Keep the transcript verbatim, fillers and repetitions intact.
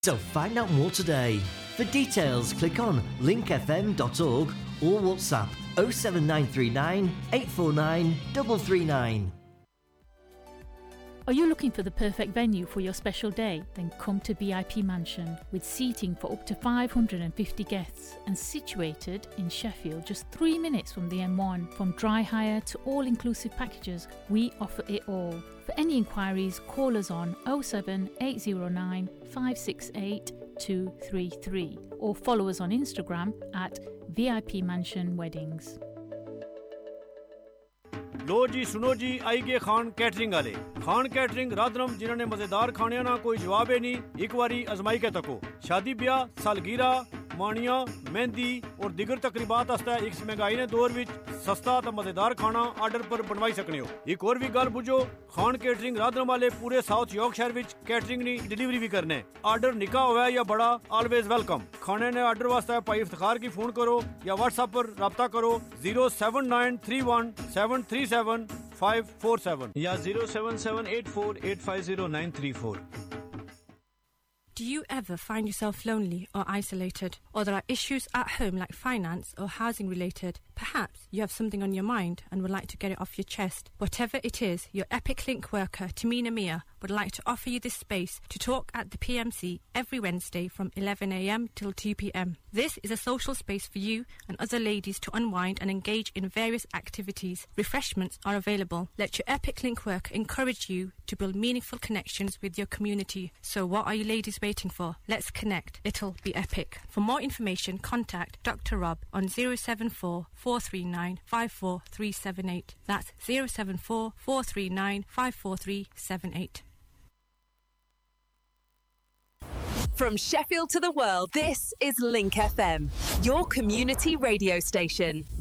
So find out more today. For details, click on link f m dot org or WhatsApp oh seven nine three nine, eight four nine, three three nine. Are you looking for the perfect venue for your special day? Then come to V I P Mansion with seating for up to five hundred fifty guests and situated in Sheffield, just three minutes from the M one. From dry hire to all-inclusive packages, we offer it all. For any inquiries, call us on oh seven eight oh nine, five six eight, two three three or follow us on Instagram at V I P Mansion Weddings. लो जी सुनो जी आई गए Khan catering वाले Khan catering राधरम जिन्होंने मजेदार खाने ना कोई जवाब है नहीं एक बारी आजमाई के तको शादी ब्याह सालगिरह मानिया मेहंदी और दिगर तकरीबात वास्ते इस महंगाई ने दौर विच सस्ता ते मजेदार खाना आर्डर पर बनवाई सकने हो एक और भी गल बुझो खान कैटरिंग राधरम वाले पूरे साउथ यॉर्कशायर विच कैटरिंग नी डिलीवरी भी करने आर्डर निका होवे या बड़ा ऑलवेज वेलकम खाने ने आर्डर वास्ते भाई इफ्तिखार की फोन करो या व्हाट्सएप पर राब्ता करो oh seven nine three one seven three seven five four seven या oh seven seven eight four eight five oh nine three four. Do you ever find yourself lonely or isolated? Or there are issues at home like finance or housing related? Perhaps you have something on your mind and would like to get it off your chest. Whatever it is, your Epic Link worker, Tamina Mia, would like to offer you this space to talk at the P M C every Wednesday from eleven a m till two p m. This is a social space for you and other ladies to unwind and engage in various activities. Refreshments are available. Let your Epic Link worker encourage you to build meaningful connections with your community. So what are you ladies waiting for? Let's connect. It'll be epic. For more information, contact Doctor Rob on oh seven four, four three nine, five four three seven eight. That's oh seven four, four three nine, five four three seven eight. From Sheffield to the world, this is Link F M, your community radio station.